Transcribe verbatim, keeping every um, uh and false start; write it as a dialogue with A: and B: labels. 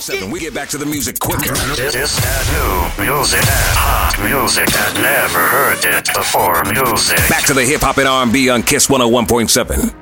A: seven. We get back to the music quicker.
B: It's that new music, that hot music that never heard it before music.
A: Back to the hip hop and R and B on Kiss one oh one point seven.